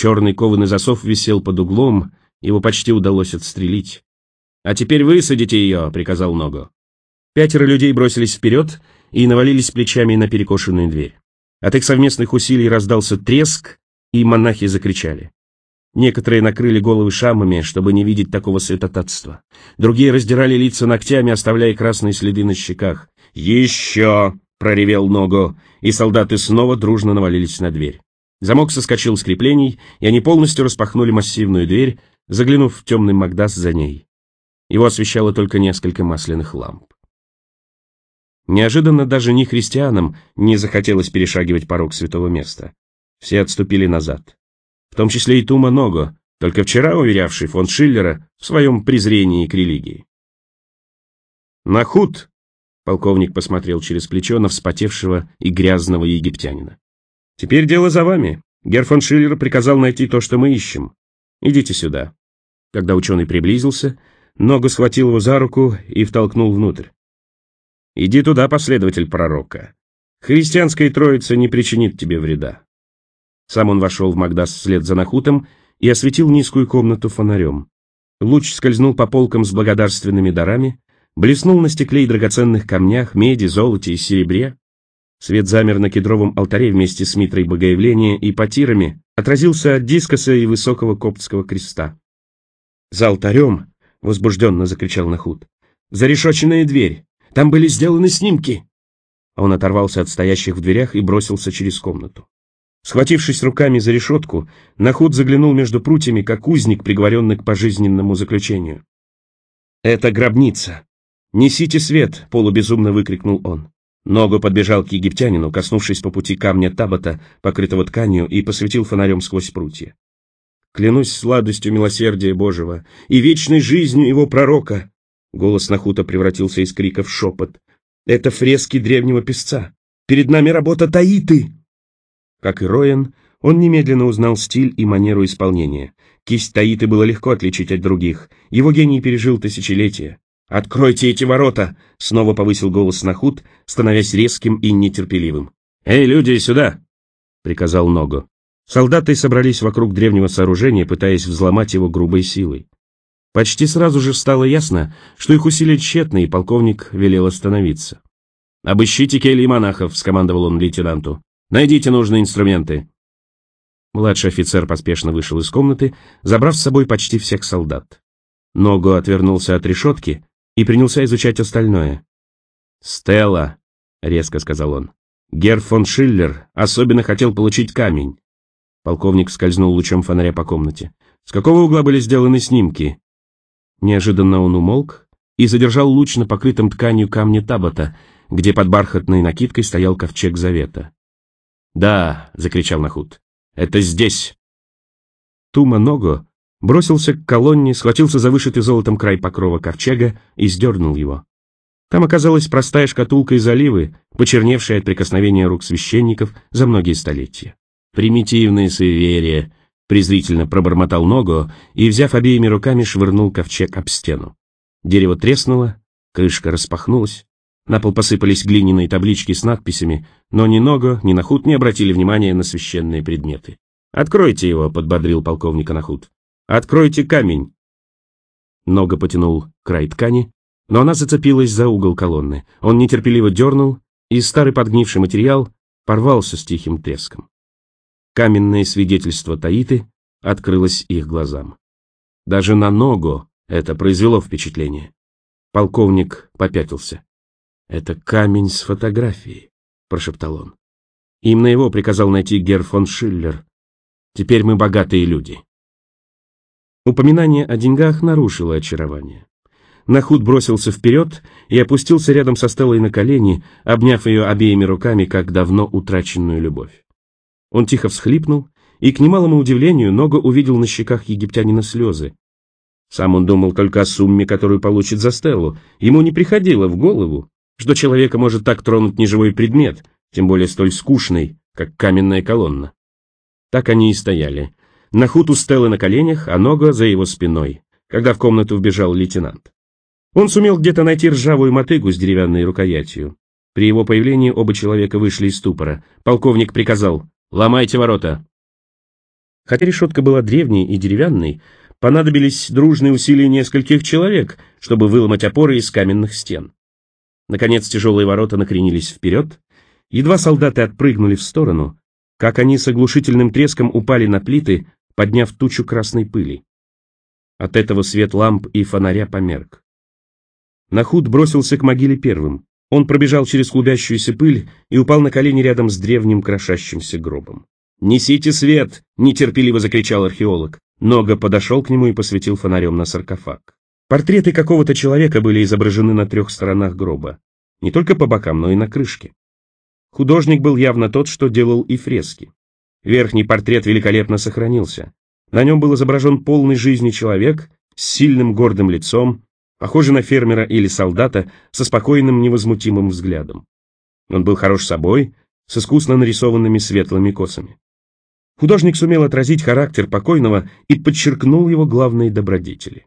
Черный кованый засов висел под углом, его почти удалось отстрелить. «А теперь высадите ее», — приказал Ного. 5 людей бросились вперед и навалились плечами на перекошенную дверь. От их совместных усилий раздался треск, и монахи закричали. Некоторые накрыли головы шамами, чтобы не видеть такого святотатства. Другие раздирали лица ногтями, оставляя красные следы на щеках. «Еще!» — проревел Ного, и солдаты снова дружно навалились на дверь. Замок соскочил с креплений, и они полностью распахнули массивную дверь, заглянув в темный Магдас за ней. Его освещало только несколько масляных ламп. Неожиданно даже христианам не захотелось перешагивать порог святого места. Все отступили назад. В том числе и Тума Ного, только вчера уверявший фон Шиллера в своем презрении к религии. «Нахут!» — полковник посмотрел через плечо на вспотевшего и грязного египтянина. «Теперь дело за вами. Герр фон Шиллер приказал найти то, что мы ищем. Идите сюда». Когда ученый приблизился, Ного схватил его за руку и втолкнул внутрь. «Иди туда, последователь пророка. Христианская троица не причинит тебе вреда». Сам он вошел в Магдас вслед за Нахутом и осветил низкую комнату фонарем. Луч скользнул по полкам с благодарственными дарами, блеснул на стекле и драгоценных камнях, меди, золоте и серебре. Свет замер на кедровом алтаре вместе с митрой богоявления и потирами, отразился от дискоса и высокого коптского креста. «За алтарем!» — возбужденно закричал Нахут. «Зарешоченная дверь! Там были сделаны снимки!» Он оторвался от стоящих в дверях и бросился через комнату. Схватившись руками за решетку, Нахут заглянул между прутьями, как узник, приговоренный к пожизненному заключению. «Это гробница! Несите свет!» — полубезумно выкрикнул он. Ного подбежал к египтянину, коснувшись по пути камня Табата, покрытого тканью, и посветил фонарем сквозь прутья. «Клянусь сладостью милосердия Божьего и вечной жизнью его пророка!» Голос Нахута превратился из крика в шепот. «Это фрески древнего песца! Перед нами работа Таиты!» Как и Роен, он немедленно узнал стиль и манеру исполнения. Кисть Таиты было легко отличить от других. Его гений пережил тысячелетия. «Откройте эти ворота!» — снова повысил голос Нахут, становясь резким и нетерпеливым. «Эй, люди, сюда!» — приказал Ного. Солдаты собрались вокруг древнего сооружения, пытаясь взломать его грубой силой. Почти сразу же стало ясно, что их усилия тщетны, и полковник велел остановиться. «Обыщите кельи монахов», — скомандовал он лейтенанту. «Найдите нужные инструменты». Младший офицер поспешно вышел из комнаты, забрав с собой почти всех солдат. Ного отвернулся от решетки и принялся изучать остальное. «Стелла», — резко сказал он. «Герр фон Шиллер особенно хотел получить камень». Полковник скользнул лучом фонаря по комнате. «С какого угла были сделаны снимки?» Неожиданно он умолк и задержал луч на покрытом тканью камне Табата, где под бархатной накидкой стоял ковчег завета. «Да», — закричал Нахут, — «это здесь». Тума Ного бросился к колонне, схватился за вышитый золотом край покрова ковчега и сдернул его. Там оказалась простая шкатулка из оливы, почерневшая от прикосновения рук священников за многие столетия. «Примитивные суеверия», — презрительно пробормотал Ного и, взяв обеими руками, швырнул ковчег об стену. Дерево треснуло, крышка распахнулась. На пол посыпались глиняные таблички с надписями, но ни Ного, ни Нахут не обратили внимания на священные предметы. «Откройте его», — подбодрил полковника Нахут. «Откройте камень». Ного потянул край ткани, но она зацепилась за угол колонны. Он нетерпеливо дернул, и старый подгнивший материал порвался с тихим треском. Каменное свидетельство Таиты открылось их глазам. Даже на Ного это произвело впечатление. Полковник попятился. «Это камень с фотографией», — прошептал он. «Именно его приказал найти Герр фон Шиллер. Теперь мы богатые люди». Упоминание о деньгах нарушило очарование. Нахут бросился вперед и опустился рядом со Стеллой на колени, обняв ее обеими руками, как давно утраченную любовь. Он тихо всхлипнул, и, к немалому удивлению, Ного увидел на щеках египтянина слезы. Сам он думал только о сумме, которую получит за Стеллу. Ему не приходило в голову, что человека может так тронуть неживой предмет, тем более столь скучный, как каменная колонна. Так они и стояли. Нахут у Стеллы на коленях, а Ного за его спиной, когда в комнату вбежал лейтенант. Он сумел где-то найти ржавую мотыгу с деревянной рукоятью. При его появлении оба человека вышли из ступора. Полковник приказал: «Ломайте ворота». Хотя решетка была древней и деревянной, понадобились дружные усилия нескольких человек, чтобы выломать опоры из каменных стен. Наконец тяжелые ворота накренились вперед, едва солдаты отпрыгнули в сторону, как они с оглушительным треском упали на плиты, подняв тучу красной пыли. От этого свет ламп и фонаря померк. Нахут бросился к могиле первым. Он пробежал через клубящуюся пыль и упал на колени рядом с древним крошащимся гробом. «Несите свет!» — нетерпеливо закричал археолог. Нога подошел к нему и посветил фонарем на саркофаг. Портреты какого-то человека были изображены на 3 сторонах гроба. Не только по бокам, но и на крышке. Художник был явно тот, что делал и фрески. Верхний портрет великолепно сохранился. На нем был изображен полный жизни человек с сильным гордым лицом, похожий на фермера или солдата со спокойным невозмутимым взглядом. Он был хорош собой, с искусно нарисованными светлыми косами. Художник сумел отразить характер покойного и подчеркнул его главные добродетели.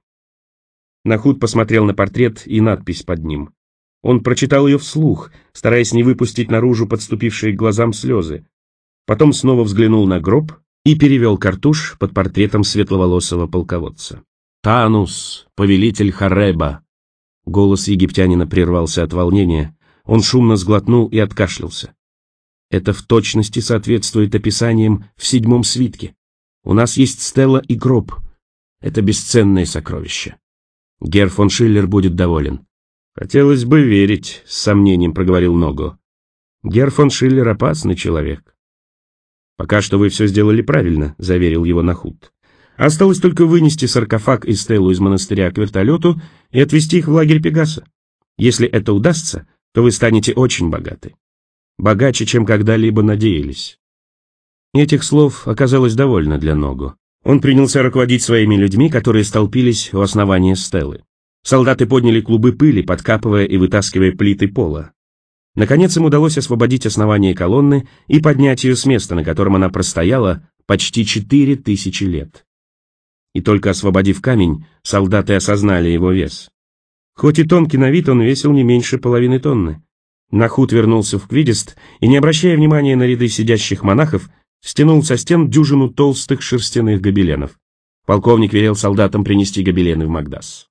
Нахут посмотрел на портрет и надпись под ним. Он прочитал ее вслух, стараясь не выпустить наружу подступившие к глазам слезы. Потом снова взглянул на гроб и перевел картуш под портретом светловолосого полководца. «Танус, повелитель Хареба!» Голос египтянина прервался от волнения. Он шумно сглотнул и откашлялся. «Это в точности соответствует описаниям в 7-м свитке. У нас есть стела и гроб. Это бесценное сокровище. Герр фон Шиллер будет доволен». «Хотелось бы верить», — с сомнением проговорил Ного. «Герр фон Шиллер опасный человек». «Пока что вы все сделали правильно», — заверил его Нахут. «Осталось только вынести саркофаг и стелу из монастыря к вертолету и отвезти их в лагерь Пегаса. Если это удастся, то вы станете очень богаты. Богаче, чем когда-либо надеялись». Этих слов оказалось довольно для Ного. Он принялся руководить своими людьми, которые столпились у основания стелы. Солдаты подняли клубы пыли, подкапывая и вытаскивая плиты пола. Наконец им удалось освободить основание колонны и поднять ее с места, на котором она простояла почти 4000 лет. И только освободив камень, солдаты осознали его вес. Хоть и тонкий на вид, он весил не меньше половины тонны. Нахут вернулся в Квидест и, не обращая внимания на ряды сидящих монахов, стянул со стен дюжину толстых шерстяных гобеленов. Полковник велел солдатам принести гобелены в Магдас.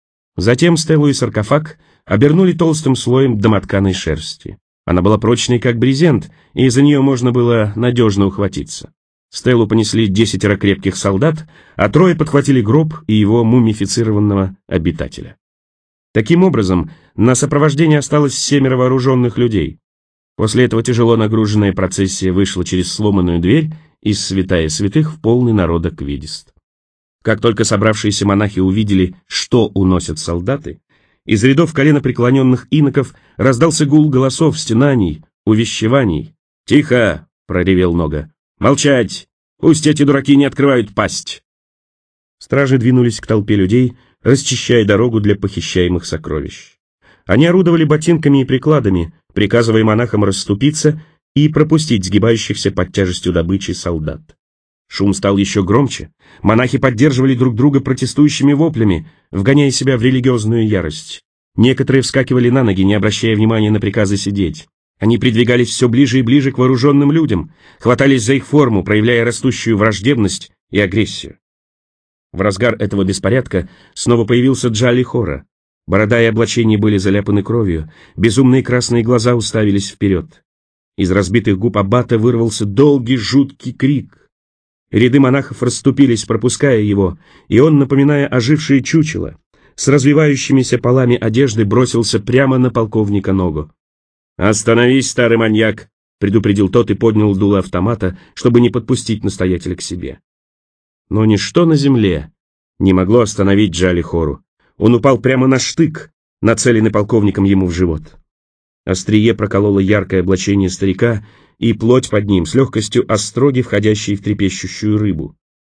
Затем стелу и саркофаг обернули толстым слоем домотканой шерсти. Она была прочной, как брезент, и за нее можно было надежно ухватиться. Стелу понесли 10 крепких солдат, а 3 подхватили гроб и его мумифицированного обитателя. Таким образом, на сопровождение осталось 7 вооруженных людей. После этого тяжело нагруженная процессия вышла через сломанную дверь из святая святых в полный народа Квидест. Как только собравшиеся монахи увидели, что уносят солдаты, из рядов коленопреклоненных иноков раздался гул голосов, стенаний, увещеваний. «Тихо!» — проревел Ного. «Молчать! Пусть эти дураки не открывают пасть!» Стражи двинулись к толпе людей, расчищая дорогу для похищаемых сокровищ. Они орудовали ботинками и прикладами, приказывая монахам расступиться и пропустить сгибающихся под тяжестью добычи солдат. Шум стал еще громче, монахи поддерживали друг друга протестующими воплями, вгоняя себя в религиозную ярость. Некоторые вскакивали на ноги, не обращая внимания на приказы сидеть. Они придвигались все ближе и ближе к вооруженным людям, хватались за их форму, проявляя растущую враждебность и агрессию. В разгар этого беспорядка снова появился Джали Хора. Борода и облачение были заляпаны кровью, безумные красные глаза уставились вперед. Из разбитых губ аббата вырвался долгий жуткий крик. Ряды монахов расступились, пропуская его, и он, напоминая ожившее чучело, с развивающимися полами одежды бросился прямо на полковника Ного. «Остановись, старый маньяк!» — предупредил тот и поднял дуло автомата, чтобы не подпустить настоятеля к себе. Но ничто на земле не могло остановить Джали Хору. Он упал прямо на штык, нацеленный полковником ему в живот. Острие прокололо яркое облачение старика, и плоть под ним с легкостью остроги, входящей в трепещущую рыбу.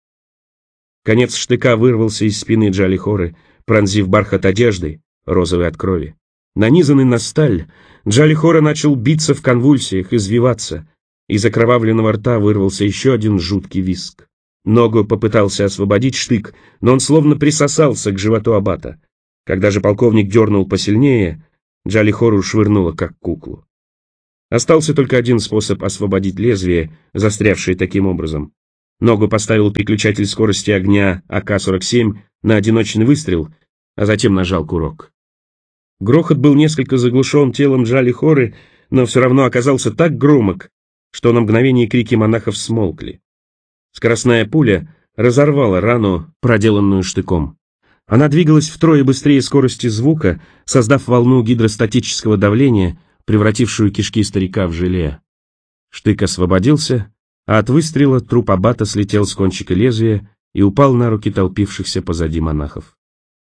Конец штыка вырвался из спины Джали Хоры, пронзив бархат одежды, розовый от крови. Нанизанный на сталь, Джали Хора начал биться в конвульсиях, извиваться. Из окровавленного рта вырвался еще один жуткий визг. Ного попытался освободить штык, но он словно присосался к животу аббата. Когда же полковник дернул посильнее, Джали Хору швырнуло как куклу. Остался только один способ освободить лезвие, застрявшее таким образом. Ногу поставил переключатель скорости огня АК-47 на одиночный выстрел, а затем нажал курок. Грохот был несколько заглушен телом Джали Хоры, но все равно оказался так громок, что на мгновение крики монахов смолкли. Скоростная пуля разорвала рану, проделанную штыком. Она двигалась втрое быстрее скорости звука, создав волну гидростатического давления, превратившую кишки старика в желе. Штык освободился, а от выстрела труп аббата слетел с кончика лезвия и упал на руки толпившихся позади монахов.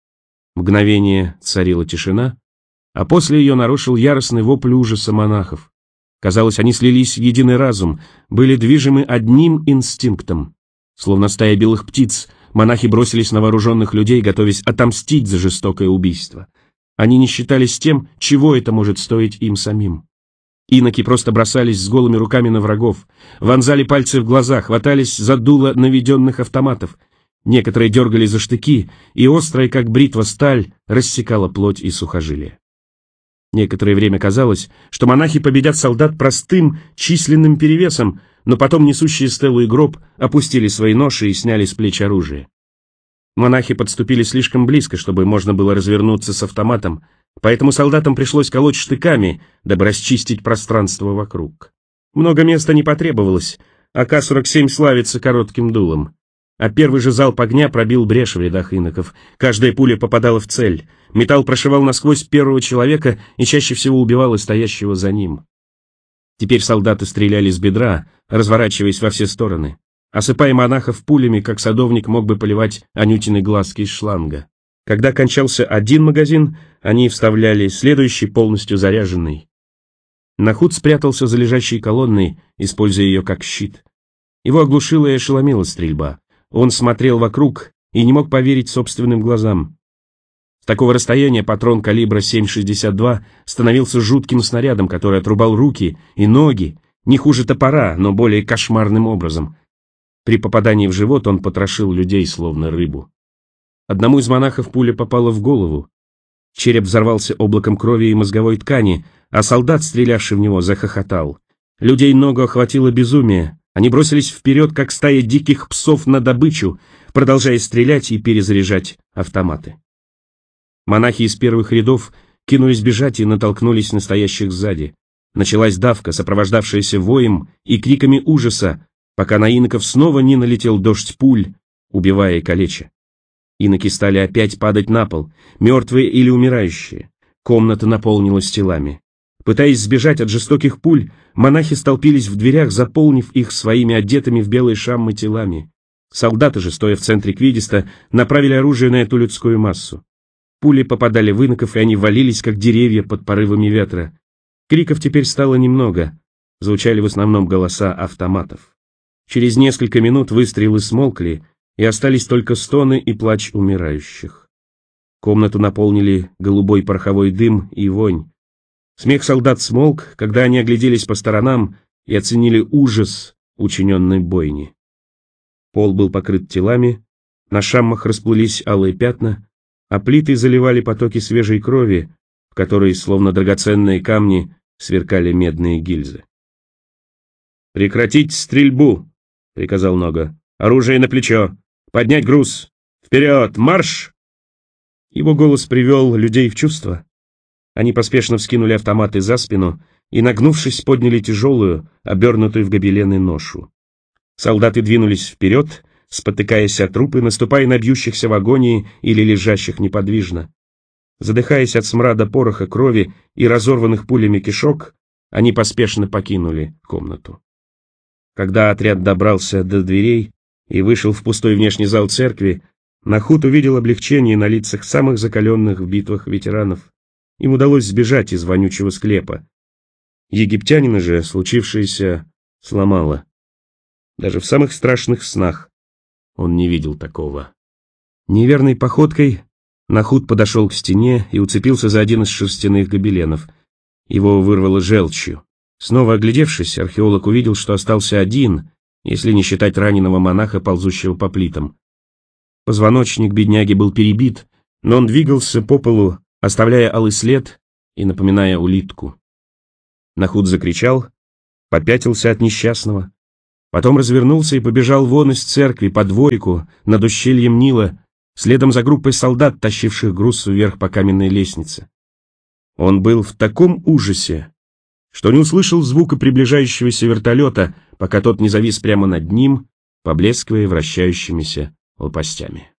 Мгновение царила тишина, а после ее нарушил яростный вопль ужаса монахов. Казалось, они слились в единый разум, были движимы одним инстинктом. Словно стая белых птиц, монахи бросились на вооруженных людей, готовясь отомстить за жестокое убийство. Они не считались тем, чего это может стоить им самим. Иноки просто бросались с голыми руками на врагов, вонзали пальцы в глаза, хватались за дуло наведенных автоматов. Некоторые дергали за штыки, и острая, как бритва, сталь рассекала плоть и сухожилия. Некоторое время казалось, что монахи победят солдат простым численным перевесом, но потом несущие стелу и гроб опустили свои ноши и сняли с плеч оружие. Монахи подступили слишком близко, чтобы можно было развернуться с автоматом, поэтому солдатам пришлось колоть штыками, дабы расчистить пространство вокруг. Много места не потребовалось, АК-47 славится коротким дулом. А первый же залп огня пробил брешь в рядах иноков. Каждая пуля попадала в цель. Металл прошивал насквозь первого человека и чаще всего убивал и стоящего за ним. Теперь солдаты стреляли с бедра, разворачиваясь во все стороны. Осыпая монахов пулями, как садовник мог бы поливать анютины глазки из шланга. Когда кончался один магазин, они вставляли следующий, полностью заряженный. Нахут спрятался за лежащей колонной, используя ее как щит. Его оглушила и ошеломила стрельба. Он смотрел вокруг и не мог поверить собственным глазам. С такого расстояния патрон калибра 7,62 становился жутким снарядом, который отрубал руки и ноги, не хуже топора, но более кошмарным образом. При попадании в живот он потрошил людей, словно рыбу. Одному из монахов пуля попала в голову. Череп взорвался облаком крови и мозговой ткани, а солдат, стрелявший в него, захохотал. Людей ногу охватило безумие. Они бросились вперед, как стая диких псов на добычу, продолжая стрелять и перезаряжать автоматы. Монахи из первых рядов кинулись бежать и натолкнулись на стоящих сзади. Началась давка, сопровождавшаяся воем и криками ужаса, пока на иноков снова не налетел дождь пуль, убивая и калеча. Иноки стали опять падать на пол, мертвые или умирающие. Комната наполнилась телами. Пытаясь сбежать от жестоких пуль, монахи столпились в дверях, заполнив их своими одетыми в белые шаммы телами. Солдаты же, стоя в центре квидиста, направили оружие на эту людскую массу. Пули попадали в иноков, и они валились, как деревья под порывами ветра. Криков теперь стало немного, звучали в основном голоса автоматов. Через несколько минут выстрелы смолкли, и остались только стоны и плач умирающих. Комнату наполнили голубой пороховой дым и вонь. Смех солдат смолк, когда они огляделись по сторонам и оценили ужас учиненной бойни. Пол был покрыт телами, на шаммах расплылись алые пятна, а плиты заливали потоки свежей крови, в которой, словно драгоценные камни, сверкали медные гильзы. «Прекратить стрельбу!» — приказал Нога. «Оружие на плечо! Поднять груз! Вперед! Марш!» Его голос привел людей в чувство. Они поспешно вскинули автоматы за спину и, нагнувшись, подняли тяжелую, обернутую в гобелены ношу. Солдаты двинулись вперед, спотыкаясь о трупы, наступая на бьющихся в агонии или лежащих неподвижно. Задыхаясь от смрада пороха, крови и разорванных пулями кишок, они поспешно покинули комнату. Когда отряд добрался до дверей и вышел в пустой внешний зал церкви, Нахут увидел облегчение на лицах самых закаленных в битвах ветеранов. Им удалось сбежать из вонючего склепа. Египтянина же случившееся сломало. Даже в самых страшных снах он не видел такого. Неверной походкой Нахут подошел к стене и уцепился за один из шерстяных гобеленов. Его вырвало желчью. Снова оглядевшись, археолог увидел, что остался один, если не считать раненого монаха, ползущего по плитам. Позвоночник бедняги был перебит, но он двигался по полу, оставляя алый след и напоминая улитку. Нахут закричал, попятился от несчастного. Потом развернулся и побежал вон из церкви по дворику над ущельем Нила, следом за группой солдат, тащивших груз вверх по каменной лестнице. Он был в таком ужасе, что не услышал звука приближающегося вертолета, пока тот не завис прямо над ним, поблескивая вращающимися лопастями.